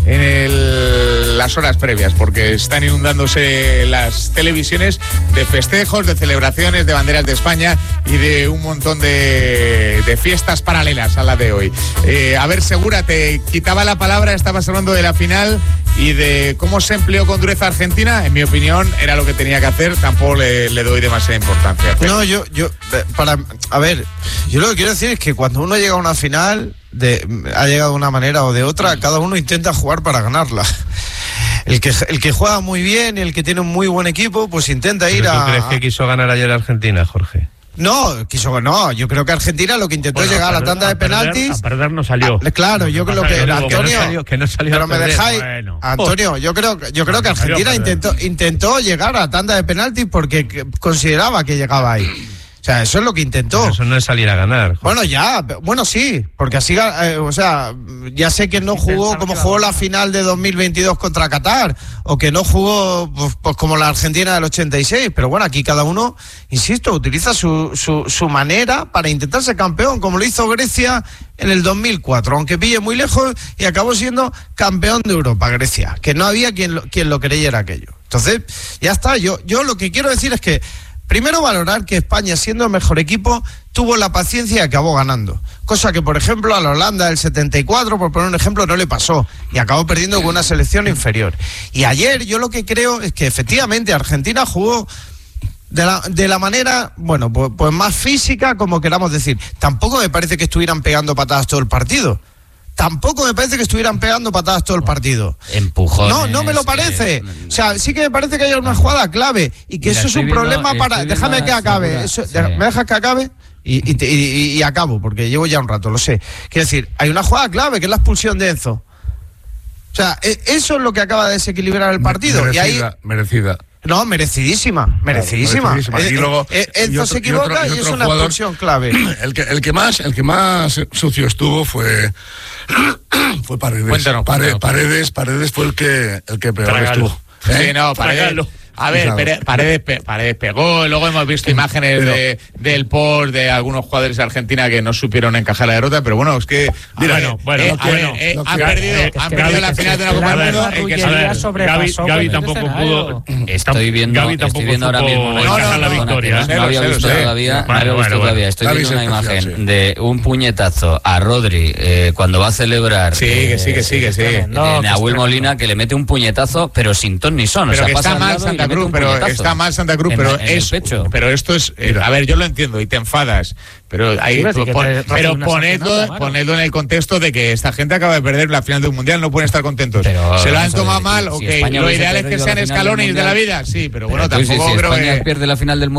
en las horas previas, porque están inundándose las televisiones de festejos, de celebraciones, de banderas de España y de un montón de fiestas paralelas a la de hoy. A ver, Segura, te quitaba la palabra, estabas hablando de la final y de cómo se empleó con dureza Argentina. En mi opinión, era lo que tenía que hacer, tampoco le doy demasiada importancia. No, yo lo que quiero decir es que cuando uno llega a una final, ha llegado de una manera o de otra, cada uno intenta jugar para ganarla. El que juega muy bien, el que tiene un muy buen equipo, pues intenta ir a... ¿Tú crees que quiso ganar ayer Argentina, Jorge? No, yo creo que Argentina lo que intentó es llegar a la tanda de penaltis. A perder no salió. Claro, yo creo que Antonio, que no salió pero me dejáis, bueno. Antonio, yo creo que Argentina intentó llegar a la tanda de penaltis porque consideraba que llegaba ahí. O sea, eso es lo que intentó. Pero eso no es salir a ganar. Bueno, sí, porque así, ya sé que no jugó como jugó la final de 2022 contra Qatar, o que no jugó pues como la Argentina del 86, pero bueno, aquí cada uno, insisto, utiliza su manera para intentar ser campeón, como lo hizo Grecia en el 2004, aunque pille muy lejos, y acabó siendo campeón de Europa, Grecia, que no había quien lo creyera aquello. Entonces, ya está, yo lo que quiero decir es que primero valorar que España, siendo el mejor equipo, tuvo la paciencia y acabó ganando. Cosa que, por ejemplo, a la Holanda del 74, por poner un ejemplo, no le pasó. Y acabó perdiendo con una selección inferior. Y ayer yo lo que creo es que efectivamente Argentina jugó de la manera, bueno, pues más física, como queramos decir. Tampoco me parece que estuvieran pegando patadas todo el partido. Tampoco me parece que estuvieran pegando patadas todo el partido. Empujones. No me lo parece. O sea, sí que me parece que hay una jugada clave y que eso es un problema para... Déjame que acabe. ¿Me dejas que acabe? Y acabo, porque llevo ya un rato, lo sé. Quiero decir, hay una jugada clave, que es la expulsión de Enzo. O sea, eso es lo que acaba de desequilibrar el partido. Merecida. No, merecidísima. Y luego, Enzo se equivoca y es una expulsión clave. El que más sucio estuvo fue Paredes. Cuéntanos. Paredes fue el que peor estuvo. Sí, no, Paredes. A ver, Paredes pegó, luego hemos visto imágenes del post de algunos jugadores de Argentina que no supieron encajar la derrota, pero bueno, es que han perdido la final de la Copa del Mundo. Gavi tampoco pudo. Estoy viendo ahora mismo la victoria. No había visto todavía. Estoy viendo una imagen de un puñetazo a Rodri cuando va a celebrar. Que sigue. Nahuel Molina, que le mete un puñetazo, pero sin ton ni son. Pero que está mal Santa Cruz, está mal Santa Cruz, pero esto es, a ver, yo lo entiendo y te enfadas, pero ponedlo en el contexto de que esta gente acaba de perder la final de un mundial, no pueden estar contentos. Se lo han tomado mal, lo ideal es que sean escalones de la vida, sí, pero bueno, tampoco si creo España que pierde la final del